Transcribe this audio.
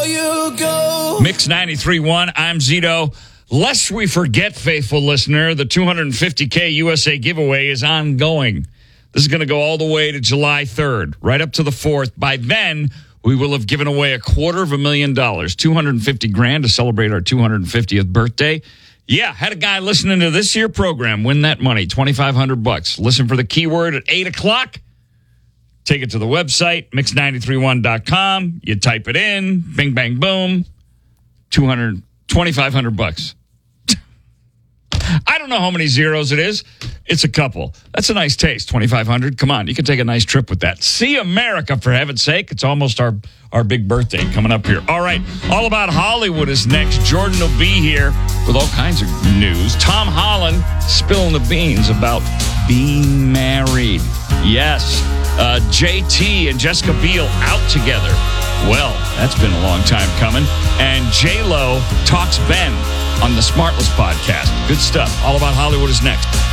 you go. Mix 93.1, I'm Zito. Lest we forget, faithful listener, the $250K USA giveaway is ongoing. This is going to go all the way to July 3rd, right up to the 4th. By then, we will have given away $250,000, $250,000 to celebrate our 250th birthday. Yeah, had a guy listening to this year program win that money, $2,500. Listen for the keyword at 8 o'clock. Take it to the website, mix931.com. You type it in, bing, bang, boom, $2,500. I don't know how many zeros it is. It's a couple. That's a nice taste, $2,500. Come on, you can take a nice trip with that. See America, for heaven's sake. It's almost our big birthday coming up here. All right, All About Hollywood is next. Jordan will be here with all kinds of news. Tom Holland spilling the beans about being married. Yes, JT and Jessica Biel out together. Well, that's been a long time coming. And J-Lo talks Ben on the Smartless podcast. Good stuff. All About Hollywood is next.